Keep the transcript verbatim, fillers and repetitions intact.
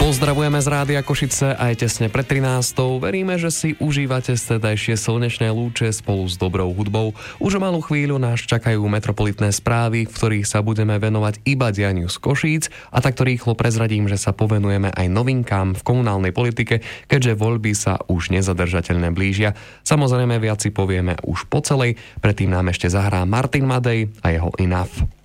Pozdravujeme z Rádia Košice aj tesne pred trinástou. Veríme, že si užívate stredajšie slnečné lúče spolu s dobrou hudbou. Už o malú chvíľu nás čakajú metropolitné správy, v ktorých sa budeme venovať iba dianiu z Košíc, a takto rýchlo prezradím, že sa povenujeme aj novinkám v komunálnej politike, keďže voľby sa už nezadržateľne blížia. Samozrejme viac si povieme už po celej, predtým nám ešte zahrá Martin Madej a jeho Enough.